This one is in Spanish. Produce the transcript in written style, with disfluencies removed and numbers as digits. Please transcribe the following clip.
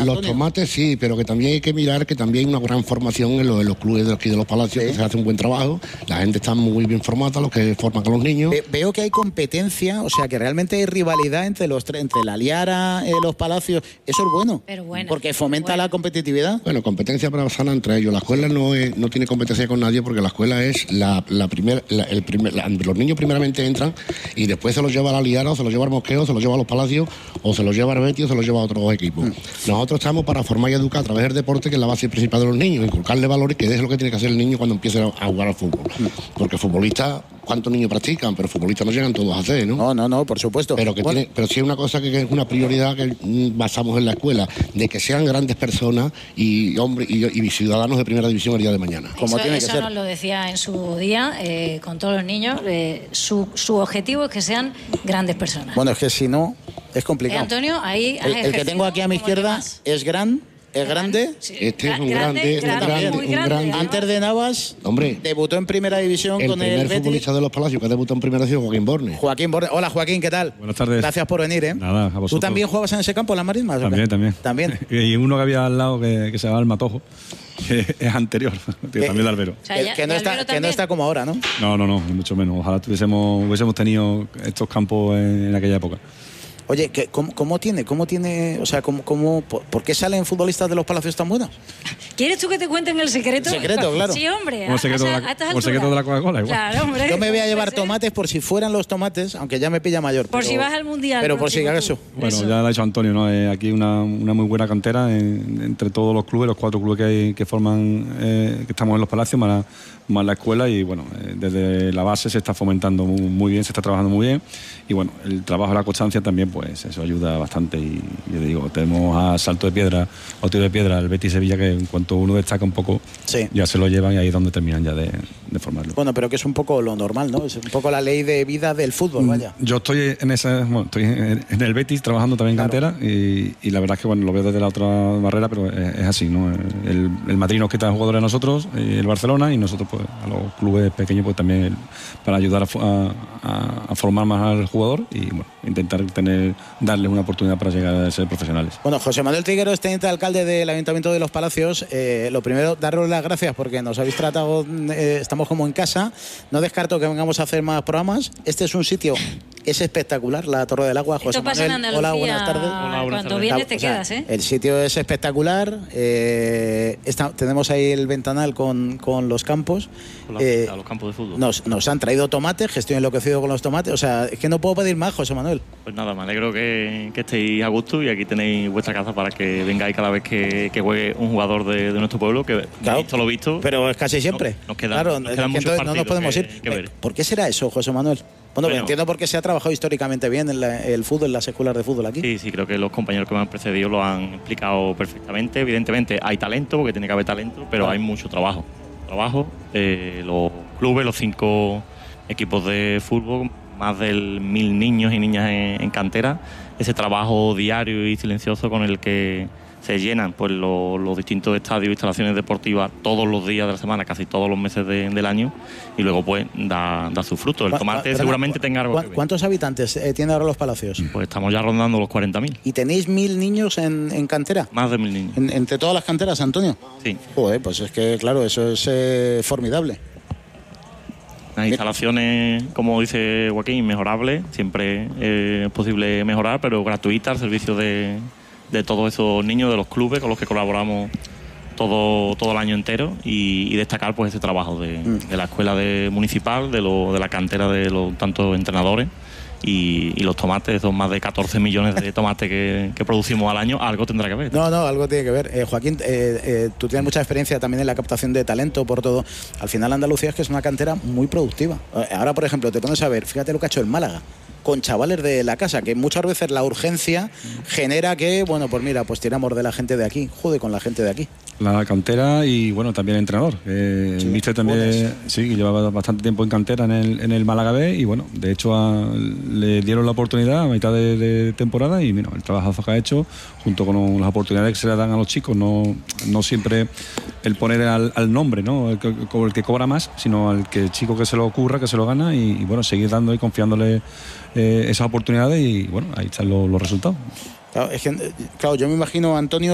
Los tomates sí, pero que también hay que mirar que también hay una gran formación en los clubes de aquí de los Palacios, que se hace un buen trabajo, la gente está muy bien formada, los que forman con los niños. Veo que hay competencia, o sea que realmente hay rivalidad entre la Liara, los Palacios, eso es bueno, porque fomenta la competitividad. Bueno, competencia para sana entre ellos. La escuela no tiene competencia con nadie porque la escuela es los niños primeramente entran y después se los lleva a la Liara, o se los lleva al Mosqueo, se los lleva a los Palacios, o se los lleva al Betis, o se los lleva a otros equipos. Nosotros estamos para formar y educar a través del deporte, que es la base principal de los niños, inculcarle valores, que es lo que tiene que hacer el niño cuando empiece a jugar al fútbol. Porque futbolistas, ¿cuántos niños practican? Pero futbolistas no llegan todos a hacer, ¿no? No, por supuesto. Pero sí es una cosa que es una prioridad que basamos en la escuela, de que sean grandes personas y hombres y ciudadanos de primera división el día de mañana. Como tiene que ser. Eso nos lo decía en su día, con todos los niños, su objetivo es que sean grandes personas. Bueno, es que si no, es complicado. Antonio, ahí el que tengo aquí a mi izquierda es grande. Sí. Este es un grande. Antes de Navas, hombre, debutó en primera división con el primer futbolista de los Palacios que debutó en primera división, Joaquín Borne. Hola Joaquín, ¿qué tal? Buenas tardes. Gracias por venir, Nada, a vosotros. ¿Tú también jugabas en ese campo, en las Marismas? También. Y uno que había al lado que se llamaba el Matojo, que es anterior, también de Albero. O sea, que no está como ahora, ¿no? No, ni mucho menos. Ojalá hubiésemos tenido estos campos en aquella época. Oye, ¿cómo tiene? O sea, ¿por qué salen futbolistas de los Palacios tan buenos? ¿Quieres tú que te cuenten el secreto? Secreto, claro. Sí, hombre. Como el secreto de la Coca-Cola, igual. Claro, hombre. Yo me voy a llevar tomates por si fueran los tomates, aunque ya me pilla mayor. Por si vas al Mundial. Pero por si acaso. Bueno, ya lo ha dicho Antonio, ¿no? Aquí una muy buena cantera entre todos los clubes, los 4 clubes que hay, que forman, que estamos en los Palacios, más la escuela, y bueno, desde la base se está fomentando muy bien, se está trabajando muy bien, y bueno, el trabajo de la constancia también, pues eso ayuda bastante. Y yo te digo, tenemos a salto de piedra o tiro de piedra el Betis Sevilla, que en cuanto uno destaca un poco, ya se lo llevan, y ahí es donde terminan ya de formarlo. Bueno, pero que es un poco lo normal, ¿no? Es un poco la ley de vida del fútbol, vaya. Yo estoy estoy en el Betis trabajando también en cantera, y la verdad es que bueno, lo veo desde la otra barrera, pero es así, ¿no? El Madrid nos quita jugadores a nosotros, el Barcelona, y nosotros pues a los clubes pequeños pues también, para ayudar a formar más al jugador, y bueno, intentar darles una oportunidad para llegar a ser profesionales. Bueno, José Manuel Trigueros, teniente alcalde del Ayuntamiento de Los Palacios, lo primero, daros las gracias porque nos habéis tratado, estamos como en casa, no descarto que vengamos a hacer más programas. Este es un sitio, es espectacular, la Torre del Agua. José Manuel, hola, buenas tardes. Cuando vienes te quedas, El sitio es espectacular, tenemos ahí el ventanal con los campos. Los campos de fútbol. Nos han traído tomates, que estoy enloquecido con los tomates, o sea, es que no puedo pedir más, José Manuel. Pues nada, me alegro que estéis a gusto, y aquí tenéis vuestra casa para que vengáis cada vez que juegue un jugador de nuestro pueblo, que claro, visto lo visto. Pero es casi siempre. Nos quedan muchos partidos, no nos podemos ir. ¿Por qué será eso, José Manuel? Bueno, entiendo por qué se ha trabajado históricamente bien el fútbol, en las escuelas de fútbol aquí. Sí, creo que los compañeros que me han precedido lo han explicado perfectamente. Evidentemente hay talento, porque tiene que haber talento, pero hay mucho trabajo. Los clubes, los 5 equipos de fútbol, más de 1000 niños y niñas en cantera, ese trabajo diario y silencioso con el que se llenan pues los distintos estadios e instalaciones deportivas todos los días de la semana, casi todos los meses del año, y luego pues da su fruto. El tomate seguramente tenga algo que ver. ¿Cuántos habitantes tiene ahora Los Palacios? Pues estamos ya rondando los 40.000. ¿Y tenéis 1000 niños en cantera? Más de 1000 niños. ¿Entre todas las canteras, Antonio? Sí. Joder, pues es que claro, eso es formidable. Las instalaciones, como dice Joaquín, mejorables, siempre es posible mejorar, pero gratuitas, al servicio de todos esos niños, de los clubes con los que colaboramos todo el año entero, y destacar pues ese trabajo de la escuela municipal, de la cantera de los tantos entrenadores, y los tomates, son más de 14 millones de tomates que producimos al año, algo tendrá que ver. No, algo tiene que ver. Joaquín, tú tienes mucha experiencia también en la captación de talento, por todo. Al final Andalucía es que es una cantera muy productiva. Ahora, por ejemplo, te pones a ver, fíjate lo que ha hecho el Málaga con chavales de la casa, que muchas veces la urgencia genera que, bueno, pues mira, pues tiramos de la gente de aquí, jode con la gente de aquí. La cantera, y bueno, también el entrenador. El míster también, sí, que llevaba bastante tiempo en cantera en el Málaga B, y bueno, de hecho le dieron la oportunidad a mitad de temporada, y mira, el trabajazo que ha hecho, junto con las oportunidades que se le dan a los chicos, no siempre el poner al nombre, ¿no? El que cobra más, sino al chico que se lo ocurra, que se lo gana, y bueno, seguir dando y confiándole esas oportunidades, y bueno, ahí están los resultados. Claro, yo me imagino, Antonio,